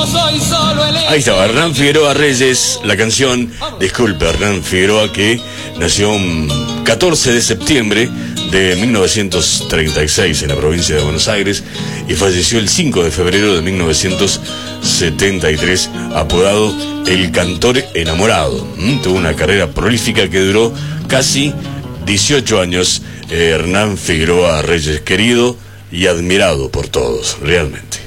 Ahí estaba Hernán Figueroa Reyes, la canción. Disculpe, Hernán Figueroa, que nació un 14 de septiembre de 1936 en la provincia de Buenos Aires y falleció el 5 de febrero de 1973, apodado El Cantor Enamorado. Tuvo una carrera prolífica que duró casi 18 años. Hernán Figueroa Reyes, querido y admirado por todos, realmente.